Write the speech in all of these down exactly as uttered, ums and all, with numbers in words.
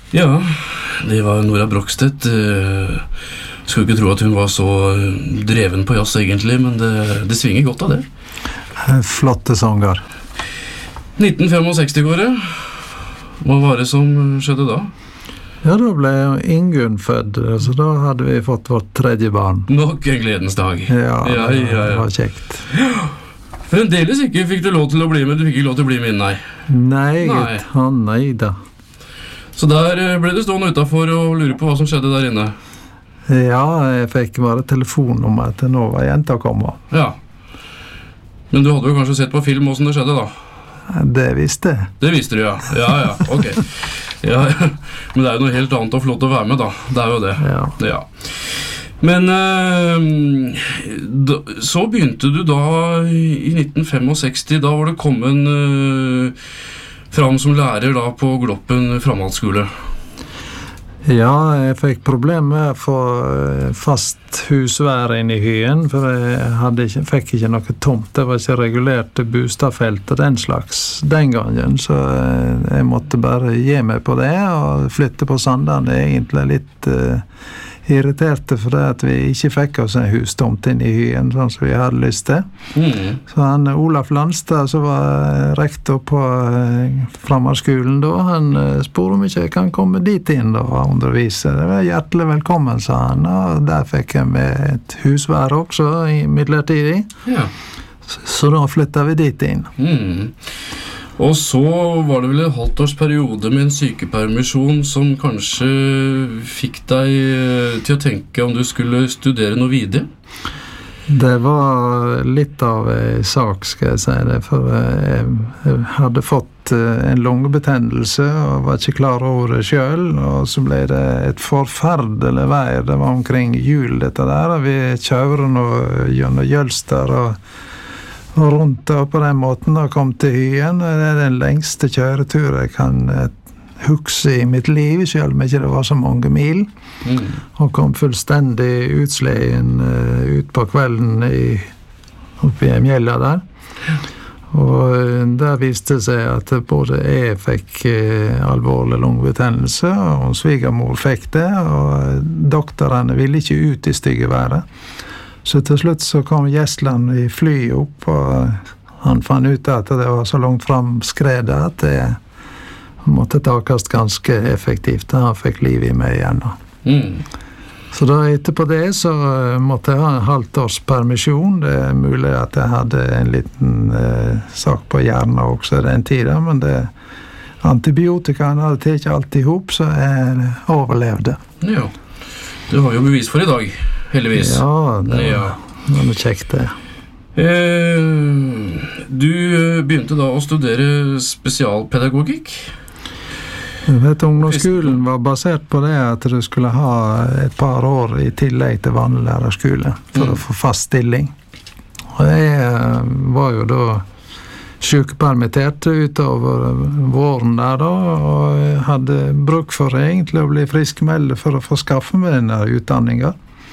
Ja, det var Nora Brogstedt. Skulle ikke tro at hun var så dreven på jazz egentlig, men det, det svinger godt av det. Flotte sanger. nitten femogseksti går det. Hva var det som skjedde da? Ja, da ble Ingunn født, så da hadde vi fått vårt tredje barn. Nok en gledens dag. Ja, ja, ja, ja. Det var kjekt. Fremdeles ikke fikk du lov til å bli med, du fikk ikke lov til å bli med inn, nei. Nei, Nei. Han, nei da. Så der ble du stående utenfor og lure på hva som skjedde der inne. Ja, jeg fikk bare telefon om at nå var jenta kommet. Ja. Men du hadde jo kanskje sett på film hvordan det skjedde da? Det visste jeg. Det visste du, ja. Ja, ja, ok. Ja, men det er jo noe helt annet å få lov til å være med da. Det er jo det. Ja. Ja. Men eh, da, så begynte du da i nitten femogseksti, da var det kommet eh, fram som lærer da på Gloppen Framhaldsskole. Ja, jeg fikk problem med å få fast husvær inn i hyen, for jeg hadde ikke, fikk ikke noe tomt. Det var ikke regulert bostadfelt og den slags den gangen, så jeg måtte bare gi meg på det og flytte på Sandane. Egentlig litt uh, irriterte for det at vi ikke fikk oss en hustomt inn i hyen, sånn som vi hadde lyst til. Mm. Så han Olaf Landstad, som var rektor på uh, Framhaldsskolen da, han uh, spurte om ikke jeg kan komme dit inn da og undervise. Det var hjertelig velkommen, sa han, og der fikk jeg med et husvær også i midlertidig. Ja. Så, så da flyttet vi dit inn. Mm. Og så var det vel en halvt års periode med en sykepermisjon som kanskje fikk deg til å tenke om du skulle studere noe videre? Det var litt av en sak, skal jeg si det, for jeg hadde fått en lungebetennelse og var ikke klar over det selv, og så ble det et forferdelig vær. Det var omkring jul dette der, og vi kjører nå gjennom Jølster og og rundt og på den måten og kom til Hyen. Det er den lengste kjøretur jeg kan huske i mitt liv, selv om ikke det var så mange mil. Mm. Og kom fullstendig utsleien uh, ut på kvelden i, oppe i Mjella der. Og uh, der viste det seg at både jeg fikk uh, alvorlig lungebetennelse, og svigermor fikk det, og doktorene ville ikke ut i stygge været. Så til slutt så kom Gjesland i fly opp, og han fant ut at det var så langt frem skredet at det måtte takast ganske effektivt. Han fikk liv i meg igjen. Mm. Så da etterpå det så måtte jeg ha en halvt års permisjon. Det er mulig at jeg hadde en liten eh, sak på hjernen også den tiden, men det, antibiotikaen hadde tatt alt i hop, så jeg overlevde. Ja, du har jo bevis for i dag. Heldigvis. Ja, det var, ja. Det var noe kjekt det. Eh, du begynte da å studere spesialpedagogikk? Jeg vet, ungdomsskolen var basert på det at du skulle ha et par år i tillegg til vanlig lærerskole for mm. å få fast stilling. Og jeg var jo da sykepermittert utover våren der da, og jeg hadde bruk for egentlig å bli friskmeldt for å få skaffe meg denne utdanningen.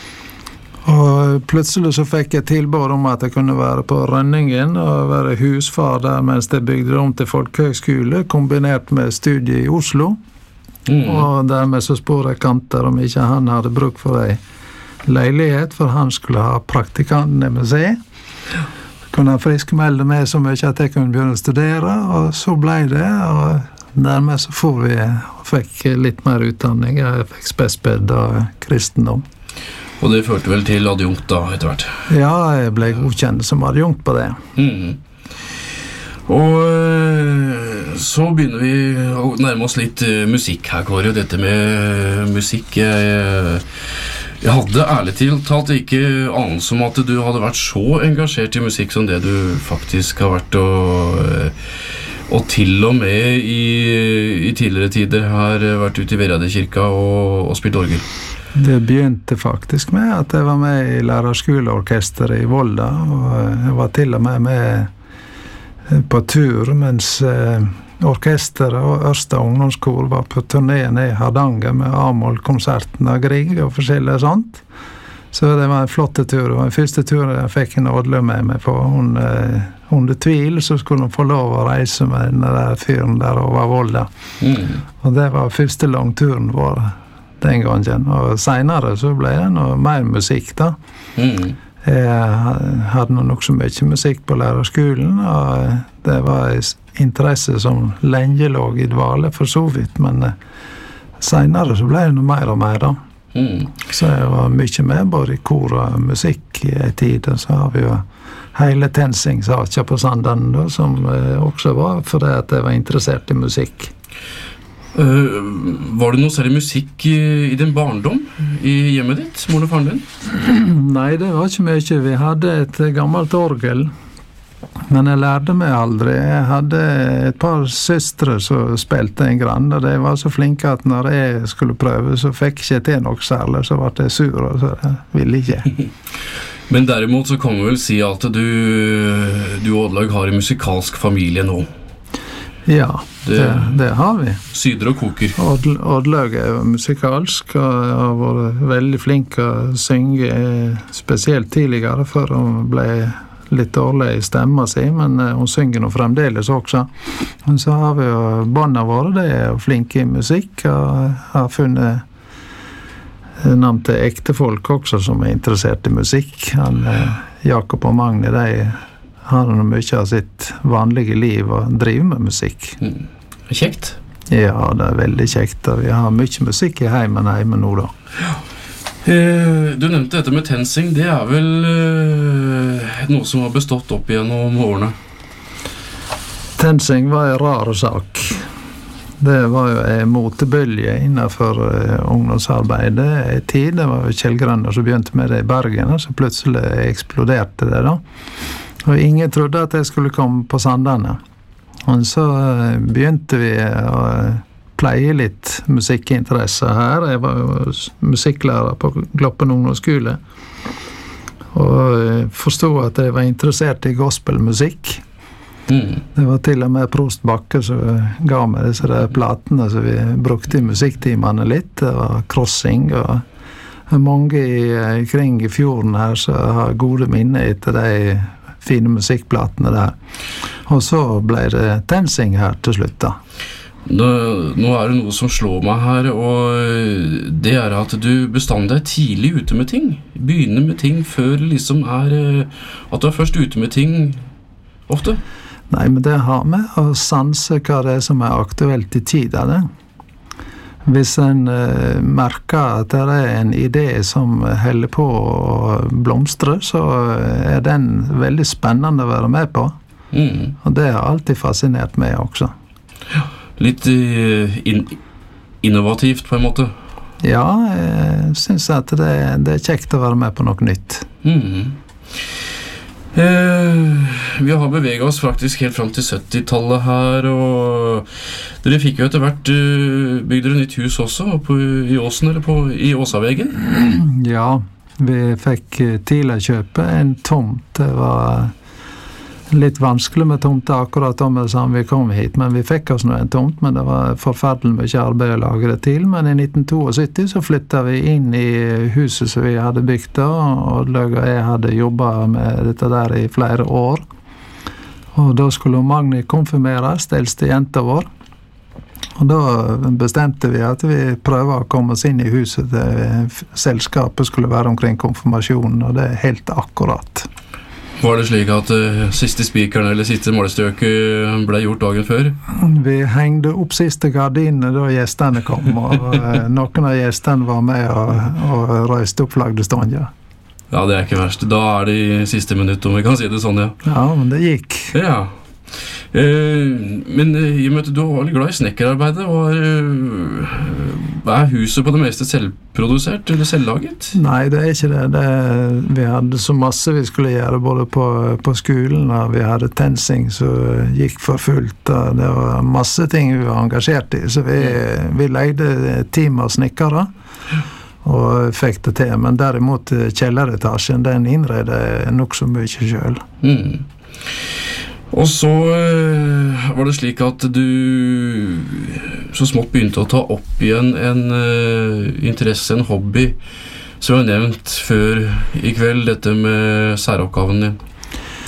Og plutselig så fikk jeg tilbud om at jeg kunne være på Rønningen og være husfar der mens jeg bygde om til folkehøgskole, kombinert med studie i Oslo. Mm. Og dermed så spør jeg Kanter om ikke han hadde bruk for en leilighet, for han skulle ha praktikantene med seg. Kunne han friskmelde meg så mye at jeg kunne begynne å studere, og så ble det, og dermed så får vi, fikk litt mer utdanning. Jeg fikk spesped og kristendom. Og det førte vel til adjunkt da, etter hvert? Ja, jeg ble godkjent som adjunkt på det. Mm. Og så begynner vi å nærme oss litt musikk her, Kåre. Dette med musikk, jeg, jeg hadde ærlig talt ikke anelse om at du hadde vært så engasjert i musikk som det du faktisk har vært, og, og til og med i, i tidligere tider har vært ute i Veradekirka og, og spilt orgel. Det begynte faktisk med at jeg var med i lærerskoleorkesteret i Volda, og jeg var til og med med på tur mens orkesteret og Ørsta ungdomskor var på turnéen i Hardanger med Amol-konserten av Grieg og forskjellig sånt. Så det var en flott tur. Det var den første turen jeg fikk en Odle med meg på. Hun under tvil så skulle de få lov å reise med den der fyren der over Volda. Mm. Og det var første langturen vår den gangen. Og senere så ble det noe mer musikk da. Mm. Jeg hadde nok så mye musikk på lærerskolen, og det var interesse som lenge lå i dvale for så vidt, men senere så ble det noe mer og mer da. Mm. Så jeg var mye med både i kor og musikk i en tid, og så har vi jo hele TenSing-saker på Sandane da, som også var fordi at jeg var interessert i musikk. Uh, var det noe særlig musikk i, i din barndom i hjemmet ditt, moren og faren din? Nei, det var ikke mye. Vi hadde et gammelt orgel, men jeg lærte meg aldri. Jeg hadde et par søstre som spilte en grann, og de var så flinke at når jeg skulle prøve, så fikk jeg ikke til noe særlig, så ble jeg sur, og så jeg ville ikke. Men derimot så kan vi vel si at du, du Oddlaug har en musikalsk familie nå. Ja, det, det, det har vi. Syder og koker. Odd, Oddlaug er jo musikalsk, og har vært veldig flink å synge, spesielt tidligere, før hun ble litt dårlig i stemmen sin, men hun synger nå fremdeles også. Men så har vi jo barna våre, de er jo flinke i musikk, og har funnet navn til ektefolk også som er interessert i musikk. Han, Jakob og Magne, de har noe mye av sitt vanlige liv og driver med musikk. Mm. Kjekt? Ja, det er veldig kjekt. Vi har mye musikk i heimen hjemme nå da. Ja. Eh, du nevnte dette med TenSing. Det er vel eh, noe som har bestått opp gjennom årene? TenSing var en rar sak. Det var jo en motebølge innenfor uh, ungdomsarbeidet i tid. Det var jo Kjell Grønner som begynte med det i Bergen, og så plutselig eksploderte det da. Og ingen trodde at jeg skulle komme på Sandane. Og så uh, begynte vi å pleie litt musikkinteresse her. Jeg var jo musikklærer på Gloppen ungdomsskole, og uh, forstod at jeg var interessert i gospelmusikk. Mm. Det var til og med Prost Bakke som ga meg disse der platene som vi brukte i musikktimene litt. Det var Crossing, og mange i, kring i fjorden her som har gode minner etter de fine musikkplatene der. Og så ble det TenSing her til slutt da. Nå, nå er det noe som slår meg her, og det er at du bestandig er tidlig ute med ting. Begynner med ting før liksom er at du er først ute med ting ofte. Nei, men det har med å sanse hva det er som er aktuelt i tida, det. Hvis en uh, merker at det er en idé som holder på å blomstre, så er den veldig spennende å være med på. Mm. Og det har alltid fascinert meg også. Ja, litt uh, in innovativt på en måte. Ja, jeg synes at det, det er kjekt å være med på noe nytt. Mhm. Eh, vi har beveget oss faktisk helt frem til syttitallet her, og dere fikk jo etter hvert uh, bygd dere nytt hus også, på, i Åsen, eller på, i Åsavegen? Ja, vi fikk tidlig kjøpe en tomt. Det var litt vanskelig med tomte akkurat om det samme vi kom hit, men vi fikk oss nå en tomt, men det var forferdelig mye arbeid å lage det til. Men i nitten syttito så flyttet vi inn i huset som vi hadde bygd da, og jeg hadde jobbet med dette der i flere år. Og da skulle Magni konfirmeres, eldste jenta vår. Og da bestemte vi at vi prøver å komme oss inn i huset til selskapet skulle være omkring konfirmasjonen, og det er helt akkurat. Var det slik at uh, siste spikeren eller siste målestøket ble gjort dagen før? Vi hengde opp siste gardinene da gjestene kom, og uh, noen av gjestene var med og, og røyste opp flaggstånda. Ja, det er ikke verst. Da er det i siste minutt, om vi kan si det sånn, ja. Ja, men det gikk. Ja. Uh, men uh, i og med at du var litt glad i snekkerarbeidet, var, uh, er huset på det meste selvprodusert eller selvlaget? Nei, det er ikke det. det vi hadde så masse vi skulle gjøre både på, på skolen, og vi hadde TenSing som gikk for fullt, og det var masse ting vi var engasjert i, så vi, vi leide team av snekkere og fikk det til, men derimot kjelleretasjen, den innreder nok så mye selv. Mm. Og så øh, var det slik at du så smått begynte å ta opp igjen en øh, interesse, en hobby, som jeg har nevnt før i kveld, dette med særoppgaven din.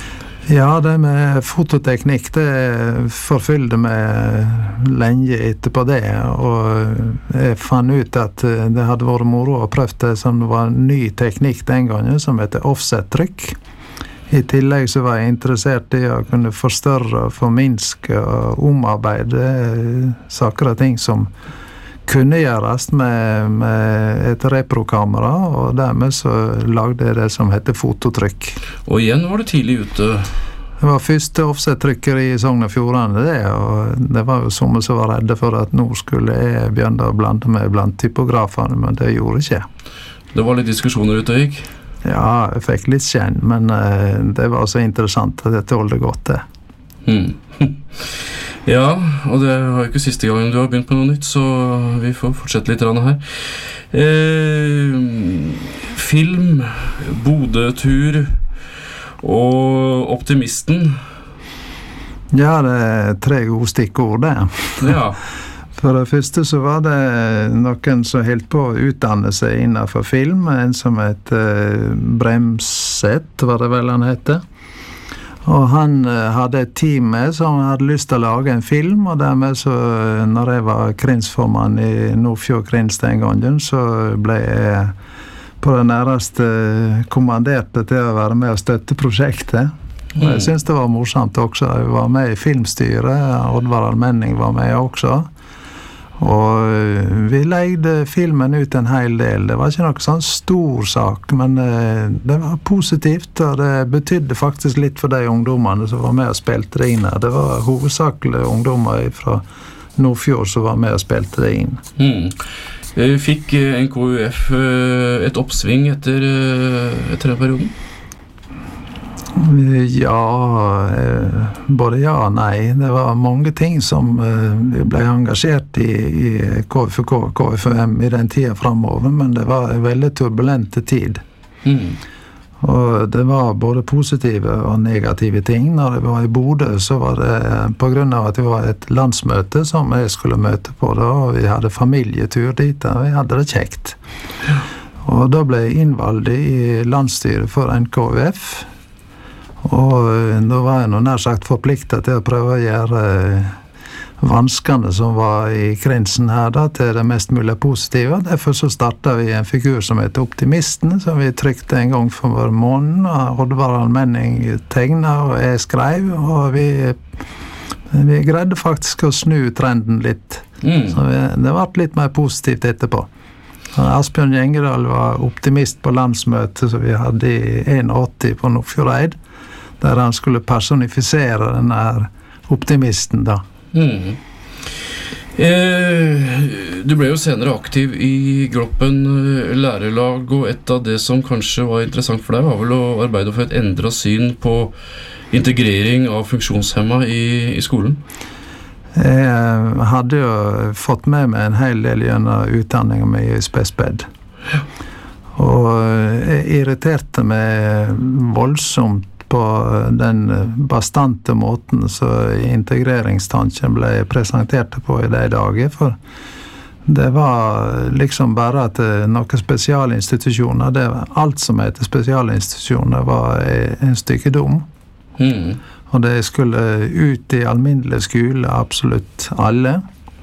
Ja, det med fototeknikk, det forfyllde meg lenge etterpå det, og jeg fant ut at det hadde vært moro å prøve det som var ny teknikk den gangen, som heter offset-trykk. I tillegg så var jeg interessert i å kunne forstørre, forminske og omarbeide saker og ting som kunne gjøres med, med et reprokamera, og dermed så lagde jeg det som heter fototrykk. Og igjen var det tidlig ute. Det var første offset-trykker i Sogn og Fjordane det, og det var jo somme som var redde for at nå skulle jeg begynne å blande meg blant typografene, men det gjorde ikke. Det var litt diskusjoner ute og gikk? Ja, jeg fikk litt kjenn, men uh, det var så interessant at jeg tålte godt det. Hmm. Ja, og det var jo ikke siste gangen du har begynt på noe nytt, så vi får fortsette litt her. Eh, film, Bodø-tur og Optimisten. Ja, det er tre gode stikkord det. Ja. For det første så var det noen som helt på å utdanne seg innenfor film, en som heter Bremset, var det vel han heter. Og han hadde et team med som hadde lyst til å lage en film, og dermed så, når jeg var krinsformann i Nordfjord Krins den gangen, så ble jeg på det nærmeste kommanderte til å være med og støtte prosjektet. Og jeg synes det var morsomt også. Jeg var med i filmstyret, Oddvar Almenning var med også. Og vi leide filmen ut en hel del. Det var ikke noe sånn stor sak, men det var positivt, og det betydde faktisk litt for de ungdommene som var med og spilte det inn her. Det var hovedsakelig ungdommer fra Nordfjord som var med og spilte det inn. Mm. Fikk N K U F et oppsving etter, etter den perioden? Ja, både ja og nei. Det var mange ting som vi ble engasjert i i K F K, K F M i den tiden fremover, men det var en veldig turbulente tid. Mm. Og det var både positive og negative ting. Når jeg var i Bodø, så var det på grunn av at det var et landsmøte som jeg skulle møte på da, og vi hadde familietur dit, og vi hadde det kjekt. Og da ble jeg innvalgt i landsstyret for N K U F, og da var jeg nå nær sagt forpliktet til å prøve å gjøre vanskene som var i krinsen her da, til det mest mulig positive. Derfor så startet vi en figur som heter Optimisten, som vi trykte en gang for hver måned, og Oddvar Almenning tegnet, og jeg skrev, og vi, vi greide faktisk å snu trenden litt. Mm. Så vi, det ble litt mer positivt etterpå. Asbjørn Gjengedal var optimist på landsmøtet som vi hadde i åttien på Nordfjordeid, der han skulle personifisere den her optimisten da. Mm. Eh, du ble jo senere aktiv i Gloppen lærerlag, og et av det som kanskje var interessant for deg var vel å arbeide for et endret syn på integrering av funksjonshemma i, i skolen. Jeg hadde jo fått med meg en hel del gjennom utdanningen min i spesped. Ja. Og jeg irriterte meg voldsomt på den bastante måten så integreringstanken ble presentert på i de dager, for det var liksom bare at noen spesialinstitusjoner, det var alt som heter spesialinstitusjoner, var en stykkedom. Mm. Og det skulle ut i alminnelig skole, absolutt alle.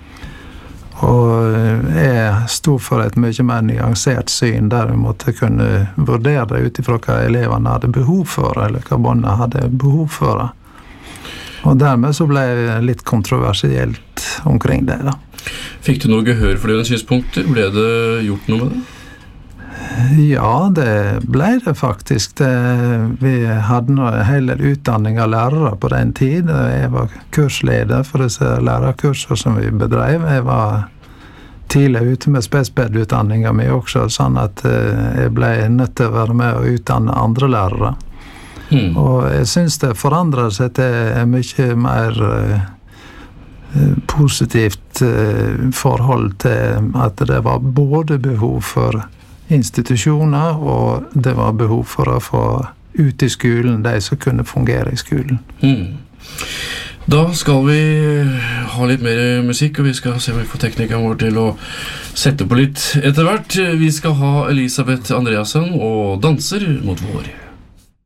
Og jeg stod for et mye mer nyansert syn der vi måtte kunne vurdere det ut ifra hva elevene hadde behov for, eller hva barna hadde behov for. Og dermed så ble det litt kontroversielt omkring det da. Fikk du noe gehør for dine synspunkter? Ble det gjort noe med det? Ja, det ble det faktisk. Det, vi hadde en hel del utdanning av lærere på den tid. Jeg var kursleder for disse lærerkurser som vi bedrev. Jeg var tidlig ute med spesped-utdanningen min også, sånn at jeg ble nødt til å være med og utdanne andre lærere. Mm. Og jeg synes det forandret seg til en mye mer positivt forhold til at det var både behov for institusjoner, og det var behov for å få ut i skolen de som kunne fungere i skolen. Mm. Da skal vi ha litt mer musikk, og vi skal se om vi får teknikeren vår til å sette på litt etter hvert. Vi skal ha Elisabeth Andreassen og Danser mot vår.